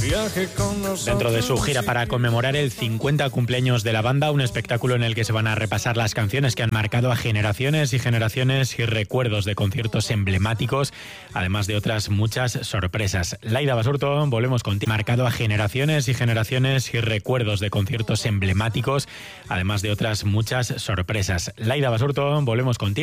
Dentro de su gira para conmemorar el 50 cumpleaños de la banda, un espectáculo en el que se van a repasar las canciones que han marcado a generaciones y generaciones y recuerdos de conciertos emblemáticos, además de otras muchas sorpresas. Laida Basurto, volvemos contigo. Marcado a generaciones y generaciones y recuerdos de conciertos emblemáticos, además de otras muchas sorpresas. Laida Basurto, volvemos contigo.